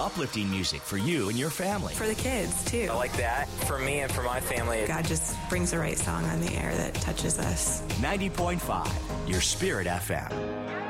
uplifting music for you and your family. For the kids, too. I like that. For me and for my family. God just brings the right song on the air that touches us. 90.5, your Spirit FM.